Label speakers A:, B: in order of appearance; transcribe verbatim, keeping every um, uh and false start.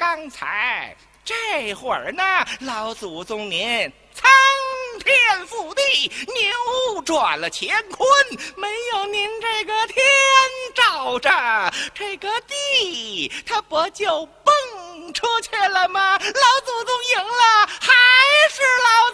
A: 刚才这会儿呢，老祖宗您苍天覆地，扭转了乾坤，没有您这个天照着，这个地它不就蹦出去了吗？老祖宗赢了，还是老